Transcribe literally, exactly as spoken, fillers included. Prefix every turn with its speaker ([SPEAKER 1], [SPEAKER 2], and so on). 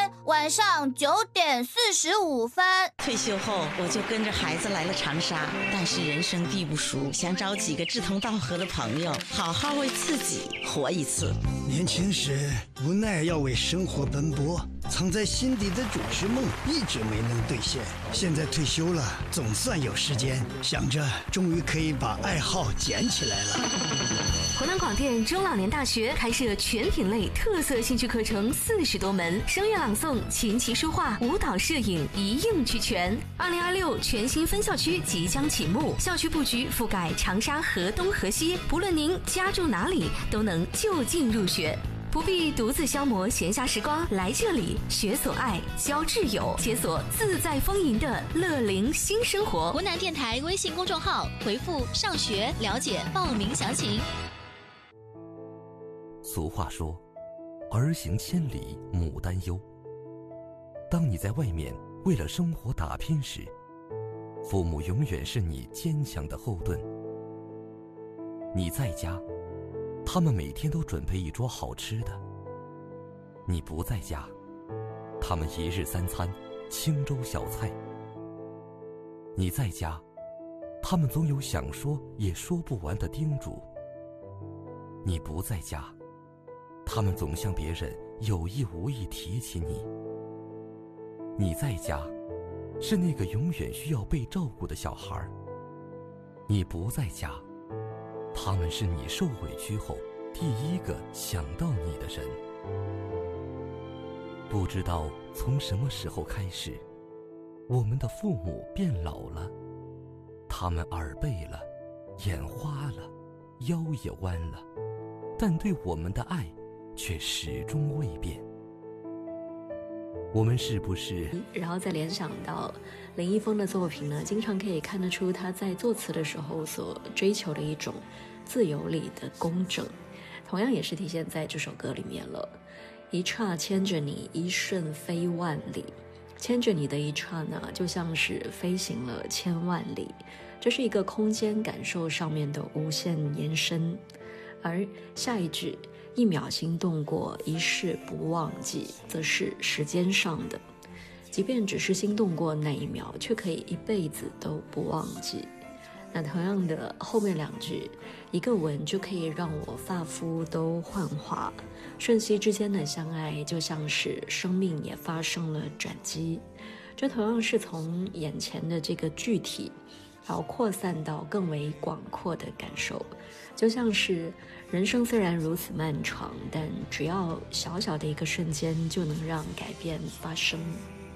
[SPEAKER 1] 晚上九点四十五分。
[SPEAKER 2] 退休后，我就跟着孩子来了长沙，但是人生地不熟，想找几个志同道合的朋友，好好为自己活一次。
[SPEAKER 3] 年轻时无奈要为生活奔波，藏在心底的主持梦一直没能兑现。现在退休了，总算有时间，想着终于可以把爱好捡起来了。
[SPEAKER 4] 湖南广电中老年大学开设全品类特色兴趣课程四十多门，声乐朗诵、琴棋书画、舞蹈、摄影一应俱全。二零二六全新分校区即将启幕，校区布局覆盖长沙河东河西，不论您家住哪里，都能就近入学。不必独自消磨闲暇时光，来这里学所爱，交挚友，解锁自在丰盈的乐龄新生活。
[SPEAKER 5] 湖南电台微信公众号回复上学了解报名详情。
[SPEAKER 6] 俗话说，儿行千里母担忧。当你在外面为了生活打拼时，父母永远是你坚强的后盾。你在家，他们每天都准备一桌好吃的；你不在家，他们一日三餐清粥小菜；你在家，他们总有想说也说不完的叮嘱；你不在家，他们总向别人有意无意提起你。你在家，是那个永远需要被照顾的小孩；你不在家，他们是你受委屈后第一个想到你的人。不知道从什么时候开始，我们的父母变老了，他们耳背了，眼花了，腰也弯了，但对我们的爱却始终未变。我们是不是
[SPEAKER 7] 然后再联想到林一峰的作品呢，经常可以看得出他在作词的时候所追求的一种自由里的公正，同样也是体现在这首歌里面了。一刹牵着你，一瞬飞万里，牵着你的一刹那就像是飞行了千万里，这是一个空间感受上面的无限延伸。而下一句一秒心动过，一世不忘记，则是时间上的，即便只是心动过那一秒，却可以一辈子都不忘记。那同样的后面两句，一个吻就可以让我发肤都幻化，瞬息之间的相爱就像是生命也发生了转机。这同样是从眼前的这个具体然后扩散到更为广阔的感受，就像是人生虽然如此漫长，但只要小小的一个瞬间就能让改变发生。